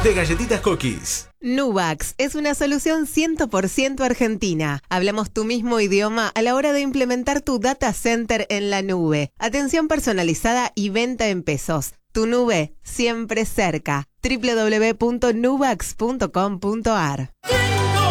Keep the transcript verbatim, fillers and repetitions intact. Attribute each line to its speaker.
Speaker 1: de galletitas Cookies.
Speaker 2: Nubax es una solución cien por ciento argentina. Hablamos tu mismo idioma a la hora de implementar tu data center en la nube. Atención personalizada y venta en pesos. Tu nube siempre cerca. doble u doble u doble u punto nubax punto com punto a r